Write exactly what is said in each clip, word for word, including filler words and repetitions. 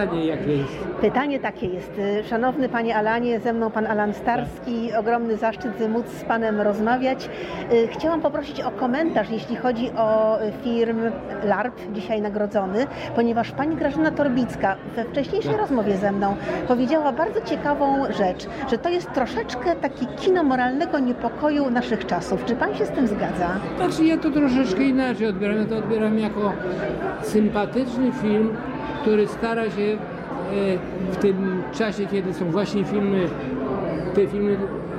Pytanie jakie jest? Pytanie takie jest. Szanowny Panie Alanie, ze mną Pan Alan Starski. Ogromny zaszczyt móc z Panem rozmawiać. Chciałam poprosić o komentarz, jeśli chodzi o film LARP, dzisiaj nagrodzony, ponieważ Pani Grażyna Torbicka we wcześniejszej rozmowie ze mną powiedziała bardzo ciekawą rzecz, że to jest troszeczkę takie kino moralnego niepokoju naszych czasów. Czy Pan się z tym zgadza? Znaczy ja to troszeczkę inaczej odbieram. Ja to odbieram jako sympatyczny film, który stara się w tym czasie, kiedy są właśnie filmy, te filmy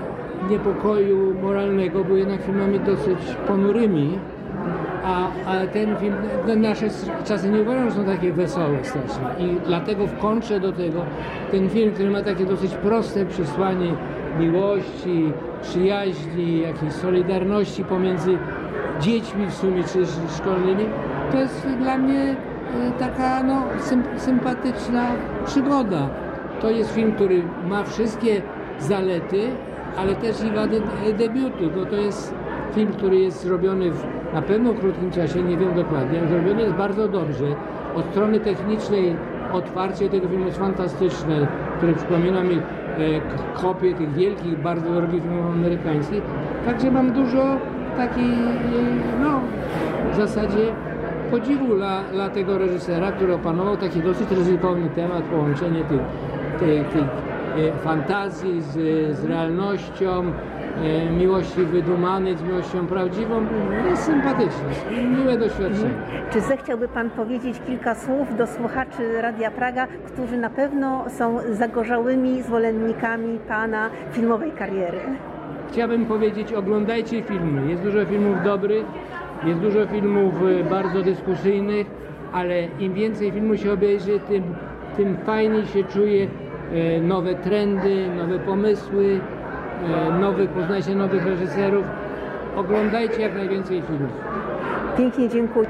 niepokoju moralnego, były jednak filmami dosyć ponurymi, a, a ten film, no nasze czasy nie uważam, że są takie wesołe strasznie i dlatego wkończę do tego ten film, który ma takie dosyć proste przesłanie miłości, przyjaźni, jakiejś solidarności pomiędzy dziećmi w sumie czy szkolnymi, to jest dla mnie taka no, sympatyczna przygoda. To jest film, który ma wszystkie zalety, ale też i wady debiutu, bo to jest film, który jest zrobiony w na pewno krótkim czasie, nie wiem dokładnie, ale zrobiony jest bardzo dobrze. Od strony technicznej otwarcie tego filmu jest fantastyczne, które przypomina mi e, kopię tych wielkich, bardzo drogich filmów amerykańskich. Także mam dużo takiej, no w zasadzie podziwu dla, dla tego reżysera, który opanował taki dosyć ryzykowny temat, połączenie tych, tych, tych e, fantazji z, z realnością, e, miłości wydumanej z miłością prawdziwą. Jest sympatyczne, miłe doświadczenie. Czy zechciałby Pan powiedzieć kilka słów do słuchaczy Radia Praga, którzy na pewno są zagorzałymi zwolennikami Pana filmowej kariery? Chciałbym powiedzieć, oglądajcie filmy. Jest dużo filmów dobrych. Jest dużo filmów bardzo dyskusyjnych, ale im więcej filmu się obejrzy, tym, tym fajniej się czuje nowe trendy, nowe pomysły, nowych, poznajcie nowych reżyserów. Oglądajcie jak najwięcej filmów. Pięknie dziękuję.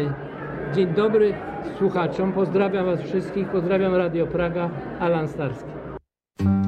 Dzień dobry słuchaczom, pozdrawiam Was wszystkich, pozdrawiam Radio Praga, Alan Starski.